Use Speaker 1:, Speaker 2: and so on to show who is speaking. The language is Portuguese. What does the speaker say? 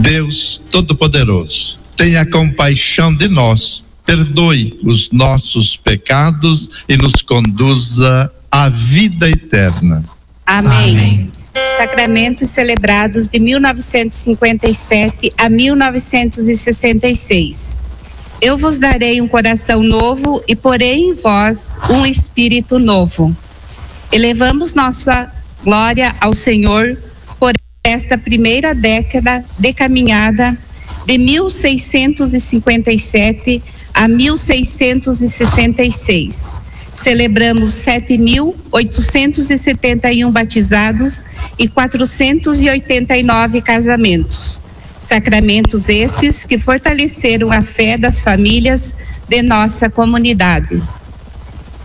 Speaker 1: Deus Todo-Poderoso, tenha compaixão de nós, perdoe os nossos pecados e nos conduza à vida eterna.
Speaker 2: Amém. Sacramentos celebrados de 1957 a 1966. Eu vos darei um coração novo e porei em vós um espírito novo. Elevamos nossa glória ao Senhor por esta primeira década de caminhada de 1657 a 1666. Celebramos 7.871 batizados e 489 casamentos. Sacramentos estes que fortaleceram a fé das famílias de nossa comunidade.